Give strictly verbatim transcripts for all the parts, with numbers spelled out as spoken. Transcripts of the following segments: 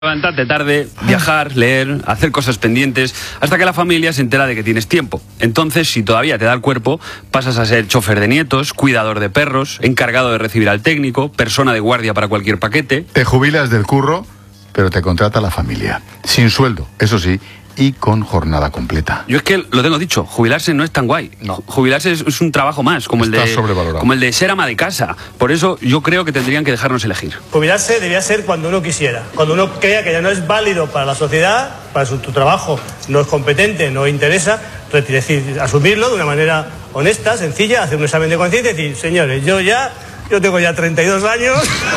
Levantarte tarde, viajar, leer, hacer cosas pendientes, hasta que la familia se entera de que tienes tiempo. Entonces, si todavía te da el cuerpo, pasas a ser chofer de nietos, cuidador de perros, encargado de recibir al técnico, persona de guardia para cualquier paquete. Te jubilas del curro, pero te contrata la familia. Sin sueldo, eso sí, y con jornada completa. Yo es que lo tengo dicho, jubilarse no es tan guay. No. Jubilarse es, es un trabajo más, como el, Está de, sobrevalorado. como el de ser ama de casa. Por eso yo creo que tendrían que dejarnos elegir. Jubilarse debía ser cuando uno quisiera, cuando uno crea que ya no es válido para la sociedad, para su, tu trabajo no es competente, no interesa, es decir, asumirlo de una manera honesta, sencilla, hacer un examen de conciencia y decir, señores, yo ya, yo tengo ya treinta y dos años.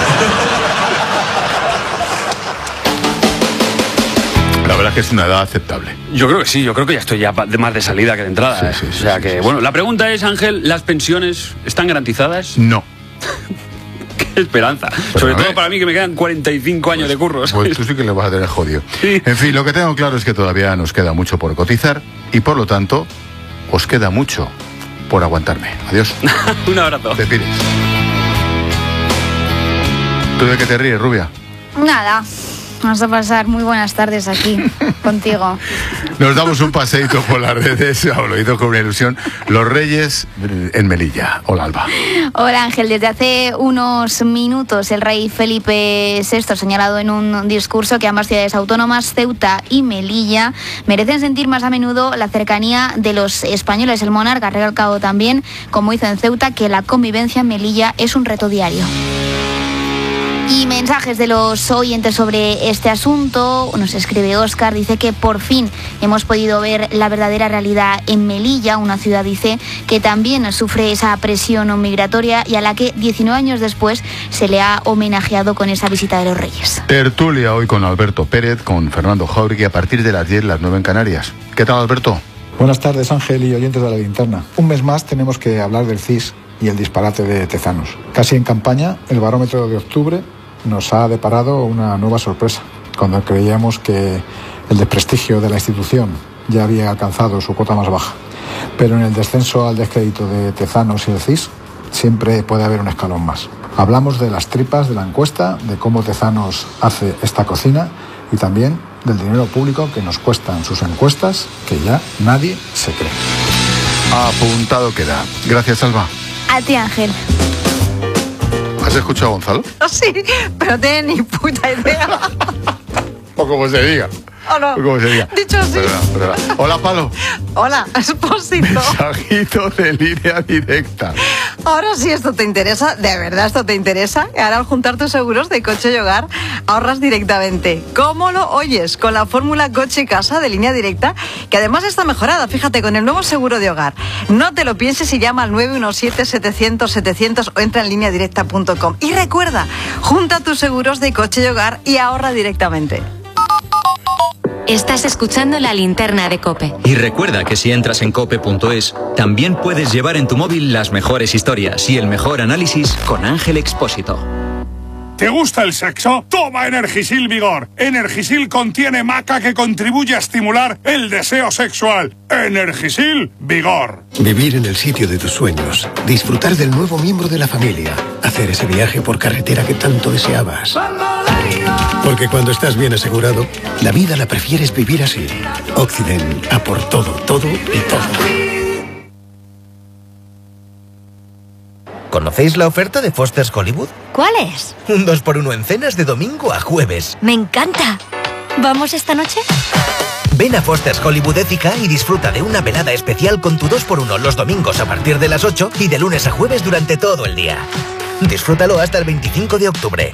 La verdad es que es una edad aceptable. Yo creo que sí, yo creo que ya estoy ya de más de salida que de entrada. Sí, ¿eh? sí, sí, o sea sí, que, sí, bueno, sí. la pregunta es, Ángel, ¿las pensiones están garantizadas? No. Qué esperanza. Pero Sobre a todo ver. para mí, que me quedan cuarenta y cinco años de curro. Pues ¿sabes? tú sí que le vas a tener jodido. Sí. En fin, lo que tengo claro es que todavía nos queda mucho por cotizar y por lo tanto, os queda mucho por aguantarme. Adiós. Un abrazo. Te pides. ¿Tú de qué te ríes, rubia? Nada, vamos a pasar muy buenas tardes aquí contigo. Nos damos un paseíto por las redes, lo hizo con una ilusión. Los Reyes en Melilla. Hola, Alba. Hola Ángel, desde hace unos minutos el rey Felipe sexto ha señalado en un discurso que ambas ciudades autónomas, Ceuta y Melilla, merecen sentir más a menudo la cercanía de los españoles. El monarca ha recalcado también, como hizo en Ceuta, que la convivencia en Melilla es un reto diario. Y mensajes de los oyentes sobre este asunto. Nos escribe Óscar, dice que por fin hemos podido ver la verdadera realidad en Melilla, una ciudad, dice, que también sufre esa presión migratoria y a la que diecinueve años después se le ha homenajeado con esa visita de los Reyes. Tertulia hoy con Alberto Pérez, con Fernando Jauregui a partir de las diez, las nueve en Canarias. ¿Qué tal, Alberto? Buenas tardes, Ángel y oyentes de La Linterna. Un mes más tenemos que hablar del C I S y el disparate de Tezanos. Casi en campaña, el barómetro de octubre nos ha deparado una nueva sorpresa. Cuando creíamos que el desprestigio de la institución ya había alcanzado su cota más baja. Pero en el descenso al descrédito de Tezanos y el C I S siempre puede haber un escalón más. Hablamos de las tripas de la encuesta, de cómo Tezanos hace esta cocina y también del dinero público que nos cuestan sus encuestas, que ya nadie se cree. Apuntado queda. Gracias, Alba. A ti, Ángel. ¿Has escuchado a Gonzalo? Sí, pero no tiene ni puta idea. O como se diga. ¿O no? O como se diga. Dicho así. Perdona, perdona. Hola, Palo. Hola, Espósito. Mensajito de línea directa. Ahora sí esto te interesa, de verdad esto te interesa. Ahora al juntar tus seguros de coche y hogar, ahorras directamente. ¿Cómo lo oyes? Con la fórmula coche y casa de línea directa, que además está mejorada, fíjate, con el nuevo seguro de hogar. No te lo pienses y llama al nueve uno siete, setecientos, setecientos o entra en línea directa punto com. Y recuerda, junta tus seguros de coche y hogar y ahorra directamente. Estás escuchando La Linterna de COPE. Y recuerda que si entras en cope punto es, también puedes llevar en tu móvil las mejores historias y el mejor análisis con Ángel Expósito. ¿Te gusta el sexo? Toma Energisil Vigor. Energisil contiene maca que contribuye a estimular el deseo sexual. Energisil Vigor. Vivir en el sitio de tus sueños, disfrutar del nuevo miembro de la familia, hacer ese viaje por carretera que tanto deseabas. Porque cuando estás bien asegurado, la vida la prefieres vivir así. Occident, a por todo, todo y todo. ¿Conocéis la oferta de Foster's Hollywood? ¿Cuál es? Un dos por uno en cenas de domingo a jueves. Me encanta. ¿Vamos esta noche? Ven a Foster's Hollywood Ética y disfruta de una velada especial con tu dos por uno los domingos a partir de las ocho y de lunes a jueves durante todo el día. Disfrútalo hasta el veinticinco de octubre.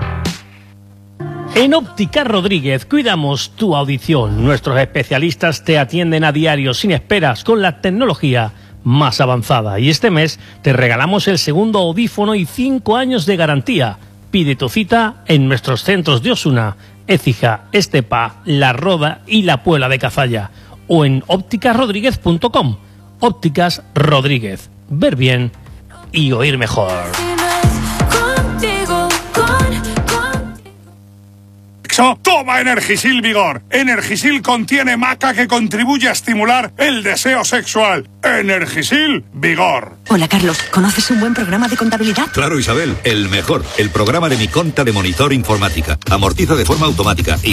En Óptica Rodríguez cuidamos tu audición. Nuestros especialistas te atienden a diario sin esperas con la tecnología más avanzada. Y este mes te regalamos el segundo audífono y cinco años de garantía. Pide tu cita en nuestros centros de Osuna, Écija, Estepa, La Roda y La Puebla de Cazalla o en ópticas rodríguez punto com. Ópticas Rodríguez. Ver bien y oír mejor. sexo? Toma Energisil Vigor. Energisil contiene maca que contribuye a estimular el deseo sexual. Energisil Vigor. Hola, Carlos. ¿Conoces un buen programa de contabilidad? Claro, Isabel. El mejor. El programa de Mi Conta de Monitor Informática. Amortiza de forma automática y